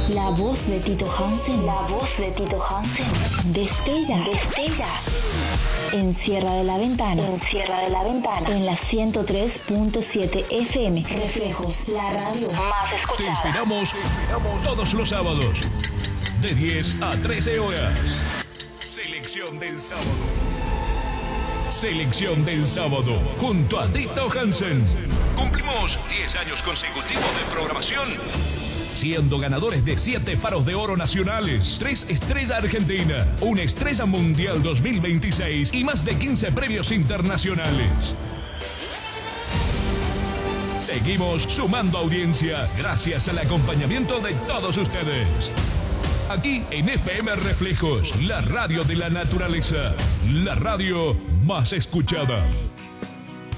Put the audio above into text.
La voz de Tito Hansen. La voz de Tito Hansen. Destella. En Cierra de la Ventana. En la 103.7 FM. Reflejos, la radio más escuchada. Te esperamos todos los sábados, de 10 a 13 horas. Selección del sábado, junto a Tito Hansen. Cumplimos 10 años consecutivos de programación, siendo ganadores de 7 faros de oro nacionales, 3 estrellas argentina, 1 estrella mundial 2026 y más de 15 premios internacionales. Seguimos sumando audiencia gracias al acompañamiento de todos ustedes. Aquí en FM Reflejos, la radio de la naturaleza, la radio más escuchada.